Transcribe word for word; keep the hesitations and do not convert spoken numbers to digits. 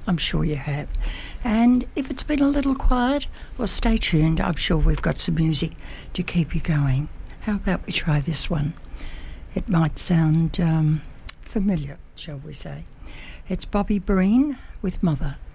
I'm sure you have. And if it's been a little quiet, well, stay tuned. I'm sure we've got some music to keep you going. How about we try this one? It might sound um, familiar, shall we say. It's Bobby Breen with Mother.